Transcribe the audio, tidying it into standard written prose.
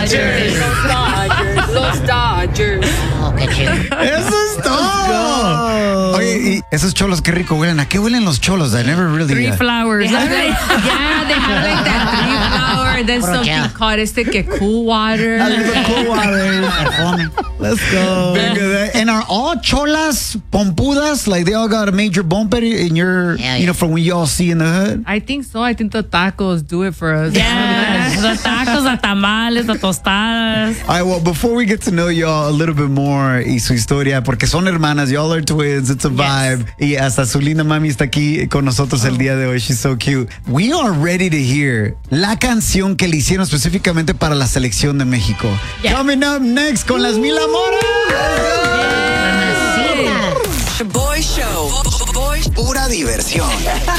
Los Dodgers. Oh, qué chido. Eso es todo. Oye, y esos cholos, qué rico huelen. ¿A qué huelen los cholos? I never really... Three flowers. They have like that 3-flower, and then Puro something gel. called que cool water. A little cool water. Perfume. Let's go. And are all cholas pompudas? Like they all got a major bumper in your, Yeah, you know, yeah. from when you all see in the hood? I think so. I think the tacos do it for us. Yes, los tacos, los tamales, las tostadas. All right, well, before we get to know y'all a little bit more y su historia, porque son hermanas, y'all are twins, it's a vibe. Y hasta su linda mami está aquí con nosotros el día de hoy. She's so cute. We are ready to hear la canción que le hicieron específicamente para la selección de México. Yeah. Coming up next con las Mil Amoras. Mamacita. Boy Show. Pura diversión.